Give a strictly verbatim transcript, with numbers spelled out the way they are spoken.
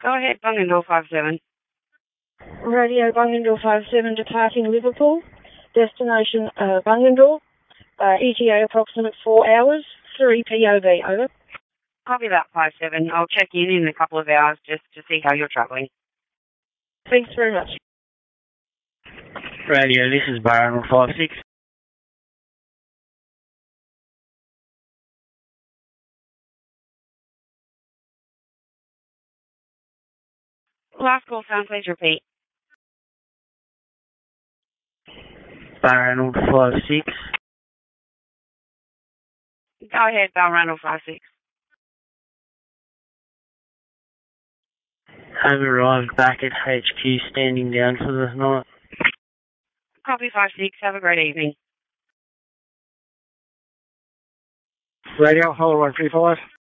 Go ahead, Bungendore five seven. Radio Bungendore five seven departing Liverpool. Destination uh, Bungendore. Uh, E T A approximate four hours. three P O V, over. Copy that five seven. I'll check in in a couple of hours just to see how you're travelling. Thanks very much. Radio, this is Baron five six. Last call sound, please repeat. Baron five six. Go ahead, Balranald five six. Have arrived back at H Q, standing down for the night. Copy five six. Have a great evening. Radio, hold one three five.